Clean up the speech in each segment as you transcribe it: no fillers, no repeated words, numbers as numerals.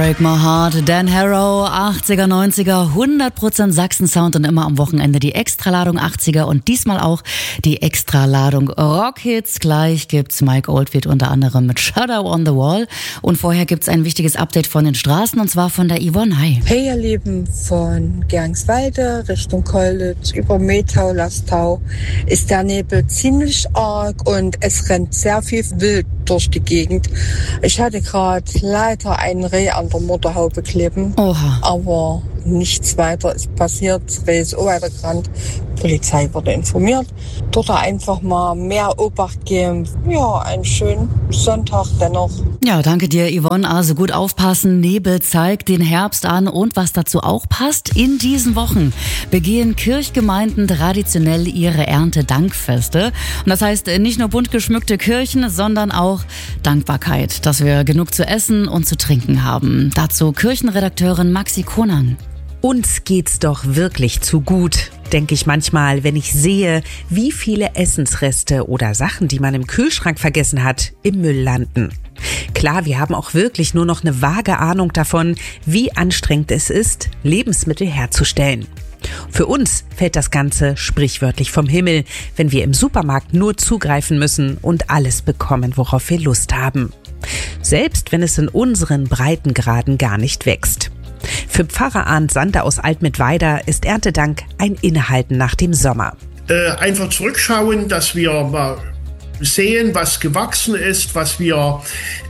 Break My Heart, Dan Harrow, 80er, 90er, 100% Sachsen-Sound und immer am Wochenende die Extraladung 80er und diesmal auch die Extraladung Rockhits. Gleich gibt's Mike Oldfield unter anderem mit Shadow on the Wall und vorher gibt's ein wichtiges Update von den Straßen und zwar von der Yvonne. Hi. Hey ihr Lieben, von Gernswalde Richtung Kollitz über Metau, Lastau ist der Nebel ziemlich arg und es rennt sehr viel wild durch die Gegend. Ich hatte gerade leider einen Reh an der Motorhaube kleben. Oha. Aber nichts weiter ist passiert. Das Reh ist auch weitergerannt. Die Polizei wurde informiert. Dort einfach mal mehr Obacht geben. Ja, einen schönen Sonntag dennoch. Ja, danke dir, Yvonne. Also gut aufpassen. Nebel zeigt den Herbst an und was dazu auch passt. In diesen Wochen begehen Kirchgemeinden traditionell ihre Erntedankfeste. Und das heißt nicht nur bunt geschmückte Kirchen, sondern auch Dankbarkeit, dass wir genug zu essen und zu trinken haben. Dazu Kirchenredakteurin Maxi Konan. Uns geht's doch wirklich zu gut, denke ich manchmal, wenn ich sehe, wie viele Essensreste oder Sachen, die man im Kühlschrank vergessen hat, im Müll landen. Klar, wir haben auch wirklich nur noch eine vage Ahnung davon, wie anstrengend es ist, Lebensmittel herzustellen. Für uns fällt das Ganze sprichwörtlich vom Himmel, wenn wir im Supermarkt nur zugreifen müssen und alles bekommen, worauf wir Lust haben. Selbst wenn es in unseren Breitengraden gar nicht wächst. Für Pfarrer Arndt Sander aus Altmittweida ist Erntedank ein Innehalten nach dem Sommer. Einfach zurückschauen, dass wir mal sehen, was gewachsen ist, was wir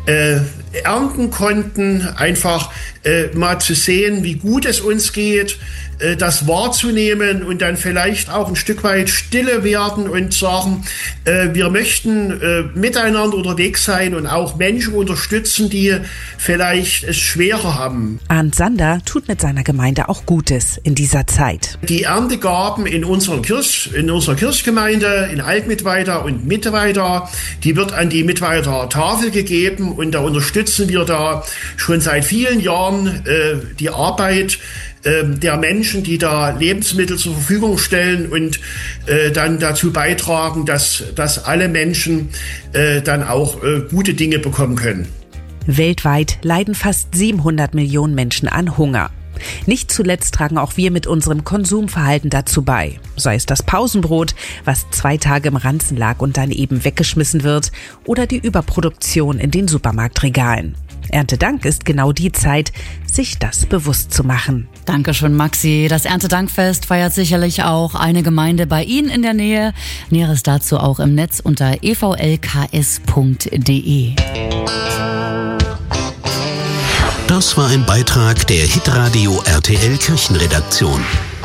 ernten konnten. Einfach mal zu sehen, wie gut es uns geht, das wahrzunehmen und dann vielleicht auch ein Stück weit stille werden und sagen, wir möchten miteinander unterwegs sein und auch Menschen unterstützen, die vielleicht es schwerer haben. Arndt Sander tut mit seiner Gemeinde auch Gutes in dieser Zeit. Die Erntegaben in unserer Kirchgemeinde in Altmittweida und Mittweida, die wird an die Mittweider Tafel gegeben und da unterstützen wir da schon seit vielen Jahren die Arbeit der Menschen, die da Lebensmittel zur Verfügung stellen und dann dazu beitragen, dass alle Menschen dann auch gute Dinge bekommen können. Weltweit leiden fast 700 Millionen Menschen an Hunger. Nicht zuletzt tragen auch wir mit unserem Konsumverhalten dazu bei. Sei es das Pausenbrot, was 2 Tage im Ranzen lag und dann eben weggeschmissen wird, oder die Überproduktion in den Supermarktregalen. Erntedank ist genau die Zeit, sich das bewusst zu machen. Dankeschön, Maxi. Das Erntedankfest feiert sicherlich auch eine Gemeinde bei Ihnen in der Nähe. Näheres dazu auch im Netz unter evlks.de. Das war ein Beitrag der Hitradio RTL Kirchenredaktion.